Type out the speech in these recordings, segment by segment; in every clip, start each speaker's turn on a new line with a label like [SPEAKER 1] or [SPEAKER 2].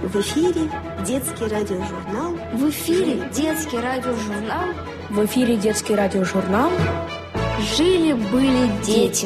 [SPEAKER 1] В эфире детский радиожурнал.
[SPEAKER 2] В эфире детский радиожурнал.
[SPEAKER 3] В эфире детский радиожурнал.
[SPEAKER 2] Жили-были дети.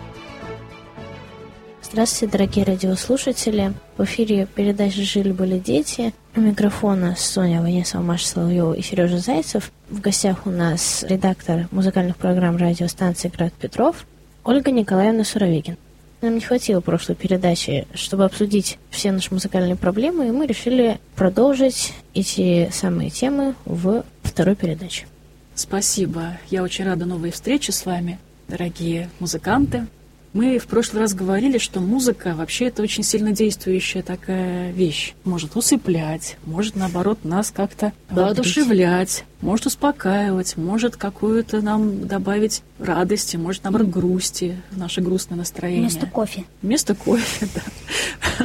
[SPEAKER 4] Здравствуйте, дорогие радиослушатели. В эфире передача «Жили-были дети». У микрофона Соня Ванесова, Маша Соловьева и Сережа Зайцев. В гостях у нас редактор музыкальных программ радиостанции «Град Петров» Ольга Николаевна Суровикин. Нам не хватило прошлой передачи, чтобы обсудить все наши музыкальные проблемы, и мы решили продолжить эти самые темы в второй передаче.
[SPEAKER 5] Спасибо. Я очень рада новой встрече с вами, дорогие музыканты. Мы в прошлый раз говорили, что музыка вообще это очень сильно действующая такая вещь. Может усыплять, может, наоборот, нас как-то воодушевлять, может успокаивать, может какую-то нам добавить радости, может, наоборот, грусти в наше грустное настроение.
[SPEAKER 2] Вместо кофе.
[SPEAKER 5] Вместо кофе, да.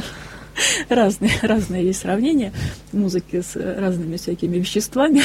[SPEAKER 5] Разные есть сравнения музыки с разными всякими веществами.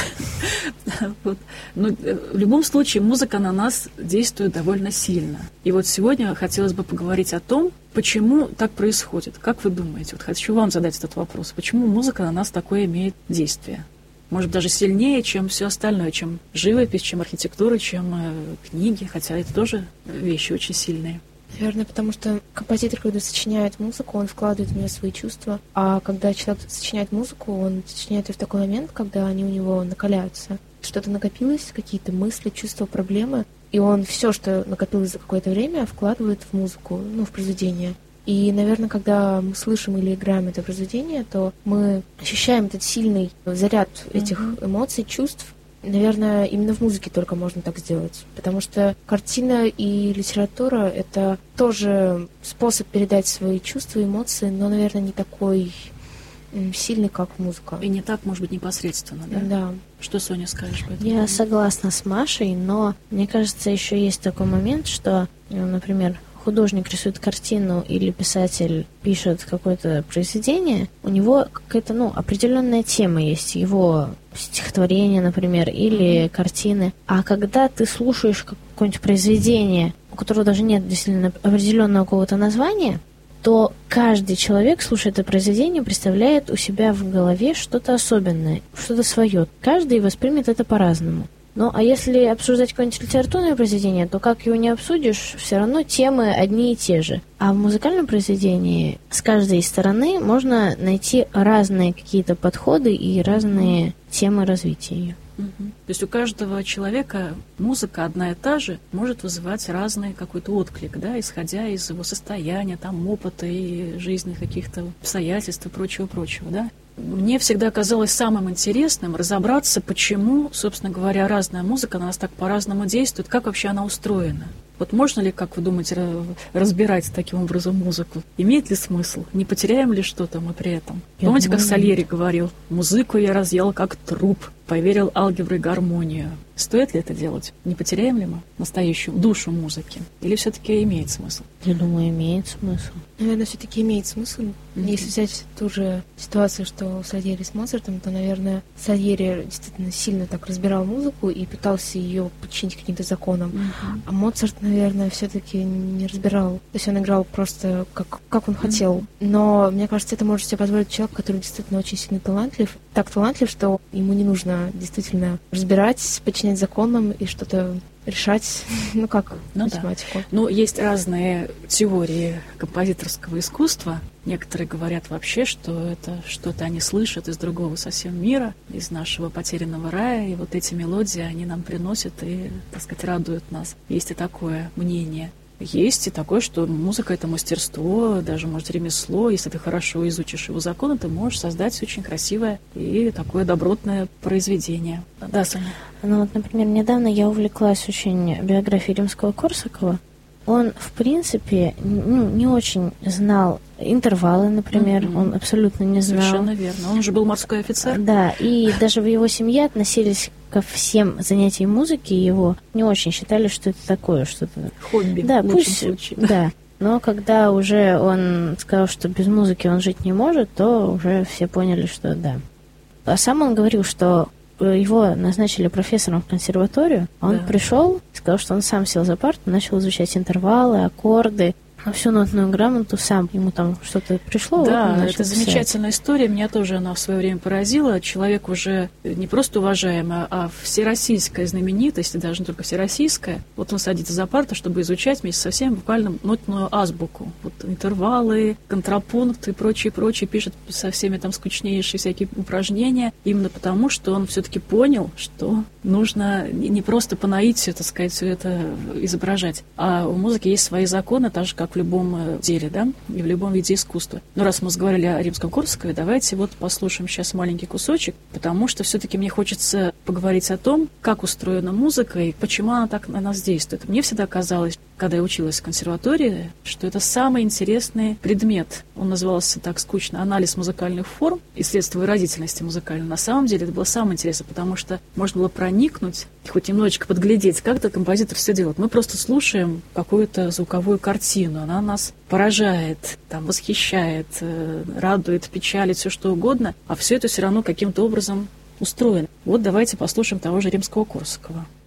[SPEAKER 5] Вот. Но в любом случае музыка на нас действует довольно сильно. И вот сегодня хотелось бы поговорить о том, почему так происходит. Как вы думаете? Вот хочу вам задать этот вопрос. Почему музыка на нас такое имеет действие? Может, даже сильнее, чем все остальное, чем живопись, чем архитектура, чем книги, хотя это тоже вещи очень сильные.
[SPEAKER 3] Наверное, потому что композитор, когда сочиняет музыку, он вкладывает в нее свои чувства. А когда человек сочиняет музыку, он сочиняет ее в такой момент, когда они у него накаляются. Что-то накопилось, какие-то мысли, чувства, проблемы. И он все, что накопилось за какое-то время, вкладывает в музыку, в произведение. И, наверное, когда мы слышим или играем это произведение, то мы ощущаем этот сильный заряд этих эмоций, чувств. Наверное, именно в музыке только можно так сделать, потому что картина и литература — это тоже способ передать свои чувства, эмоции, но, наверное, не такой сильный, как музыка.
[SPEAKER 5] И не так, может быть, непосредственно, да?
[SPEAKER 3] Да.
[SPEAKER 5] Что, Соня, скажешь по этому?
[SPEAKER 4] Я согласна с Машей, но мне кажется, еще есть такой момент, что, например, художник рисует картину или писатель пишет какое-то произведение, у него какая-то, определенная тема есть, его стихотворение, например, или картины. А когда ты слушаешь какое-нибудь произведение, у которого даже нет действительно определенного какого-то названия, то каждый человек, слушая это произведение, представляет у себя в голове что-то особенное, что-то свое. Каждый воспримет это по-разному. Ну, а если обсуждать какое-нибудь литературное произведение, то как его не обсудишь, все равно темы одни и те же. А в музыкальном произведении с каждой стороны можно найти разные какие-то подходы и разные темы развития ее.
[SPEAKER 5] То есть у каждого человека музыка одна и та же может вызывать разный какой-то отклик, да, исходя из его состояния, опыта и жизненных каких-то обстоятельств и прочего, да. Мне всегда казалось самым интересным разобраться, почему, собственно говоря, разная музыка на нас так по-разному действует, как вообще она устроена. Вот можно ли, как вы думаете, разбирать таким образом музыку? Имеет ли смысл? Не потеряем ли что-то мы при этом? Помните, как Сальери говорил: «Музыку я разъел как труп, поверил алгебру и гармонию». Стоит ли это делать? Не потеряем ли мы настоящую душу музыки? Или все-таки имеет смысл?
[SPEAKER 4] Я думаю, имеет смысл.
[SPEAKER 3] Наверное, все-таки имеет смысл. Если взять ту же ситуацию, что у Сальери с Моцартом, то, наверное, Сальери действительно сильно так разбирал музыку и пытался ее подчинить каким-то законам. А Моцарт, наверное, все-таки не разбирал. То есть он играл просто как он хотел. Но, мне кажется, это может себе позволить человек, который действительно очень сильно талантлив. Так талантлив, что ему не нужно действительно разбирать, подчинять законам и что-то решать, как математику.
[SPEAKER 5] Да. Есть разные теории композиторского искусства. Некоторые говорят вообще, что это что-то они слышат из другого совсем мира, из нашего потерянного рая, и вот эти мелодии они нам приносят и, так сказать, радуют нас. Есть и такое мнение. Есть и такое, что музыка — это мастерство, даже, может, ремесло. Если ты хорошо изучишь его законы, ты можешь создать очень красивое и такое добротное произведение. Да, Соня?
[SPEAKER 4] Например, недавно я увлеклась очень биографией Римского-Корсакова. Он, в принципе, не очень знал интервалы, например, он абсолютно не знал.
[SPEAKER 5] Совершенно верно. Он же был морской офицер.
[SPEAKER 4] Да, и даже в его семье относились ко всем занятиям музыки его, не очень считали, что это такое, что-то...
[SPEAKER 5] Хобби,
[SPEAKER 4] да,
[SPEAKER 5] в лучшем случае.
[SPEAKER 4] Да. Но когда уже он сказал, что без музыки он жить не может, то уже все поняли, что да. А сам он говорил, что его назначили профессором в консерваторию, он пришел, сказал, что он сам сел за парту, начал изучать интервалы, аккорды, всю нотную грамоту сам. Ему там что-то пришло.
[SPEAKER 5] Да,
[SPEAKER 4] вот
[SPEAKER 5] это замечательная история. Меня тоже она в свое время поразила. Человек уже не просто уважаемый, а всероссийская знаменитость, и даже не только всероссийская. Вот он садится за парту, чтобы изучать вместе со всеми буквально нотную азбуку. Вот интервалы, контрапункты и прочее, пишет со всеми там скучнейшие всякие упражнения. Именно потому, что он все-таки понял, что нужно не просто по наитию, так сказать, все это изображать. А у музыки есть свои законы, так же, как в любом деле, да, и в любом виде искусства. Но раз мы заговорили о Римском-Корсакове, давайте вот послушаем сейчас маленький кусочек, потому что все-таки мне хочется поговорить о том, как устроена музыка и почему она так на нас действует. Мне всегда казалось, когда я училась в консерватории, что это самый интересный предмет. Он назывался так скучно «Анализ музыкальных форм и следствие выразительности музыкальной». На самом деле это было самое интересное, потому что можно было проникнуть, хоть немножечко подглядеть, как это композитор все делает. Мы просто слушаем какую-то звуковую картину, она нас поражает, там, восхищает, радует, печалит, все что угодно, а все это все равно каким-то образом устроено. Вот давайте послушаем того же Римского-Корсакова.